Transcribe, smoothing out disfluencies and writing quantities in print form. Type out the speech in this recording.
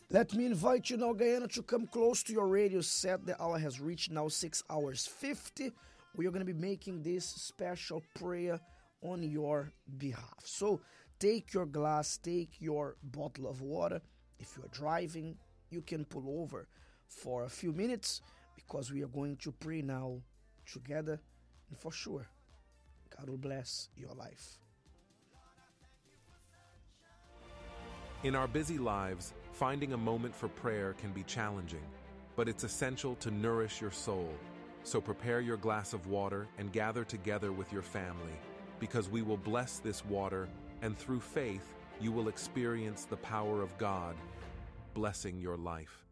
Let me invite you now, Guyana, to come close to your radio set. The hour has reached now 6 hours 50. We are going to be making this special prayer on your behalf. So take your glass, take your bottle of water. If you are driving, you can pull over for a few minutes because we are going to pray now together. And for sure, God will bless your life. In our busy lives, finding a moment for prayer can be challenging, but it's essential to nourish your soul. So prepare your glass of water and gather together with your family, because we will bless this water, and through faith, you will experience the power of God, blessing your life.